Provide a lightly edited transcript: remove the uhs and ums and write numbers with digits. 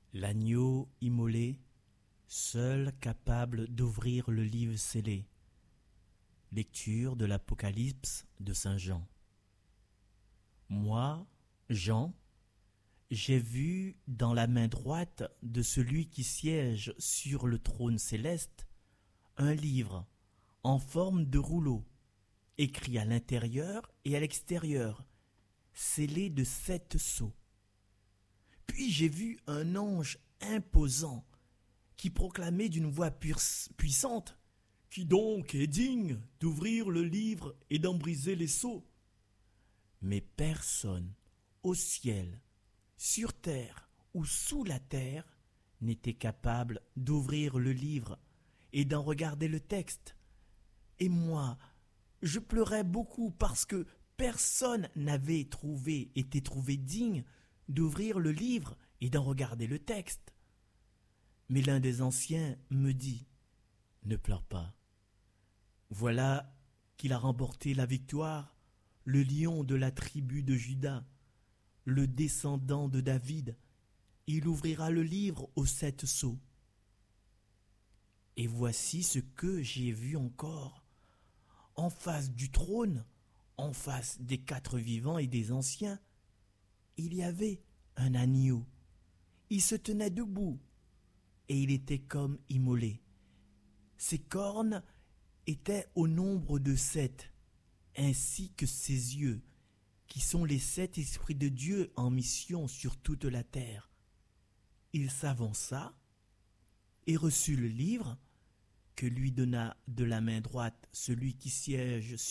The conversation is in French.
L'agneau immolé, seul capable d'ouvrir le livre scellé. Lecture de l'Apocalypse de Saint Jean. Moi, Jean, j'ai vu dans la main droite de celui qui siège sur le trône céleste un livre en forme de rouleau, écrit à l'intérieur et à l'extérieur, scellé de 7 sceaux. Puis j'ai vu un ange imposant qui proclamait d'une voix puissante: « Qui donc est digne d'ouvrir le livre et d'en briser les sceaux ?» Mais personne, au ciel, sur terre ou sous la terre, n'était capable d'ouvrir le livre et d'en regarder le texte. Et moi, je pleurais beaucoup parce que personne n'avait été trouvé digne d'ouvrir le livre et d'en regarder le texte. Mais l'un des anciens me dit: « Ne pleure pas. Voilà qu'il a remporté la victoire, le lion de la tribu de Juda, le descendant de David. Il ouvrira le livre aux 7 sceaux. » Et voici ce que j'ai vu encore. En face du trône, en face des 4 vivants et des anciens, il y avait un agneau. Il se tenait debout et il était comme immolé. Ses cornes étaient au nombre de 7, ainsi que ses yeux, qui sont les 7 esprits de Dieu en mission sur toute la terre. Il s'avança et reçut le livre que lui donna de la main droite celui qui siège